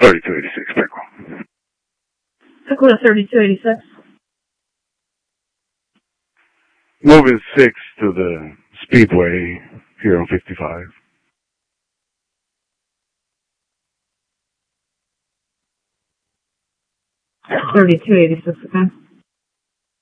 3286, Pickle. Pickle to 3286. Moving 6 to the Speedway here on 55. 3286, okay.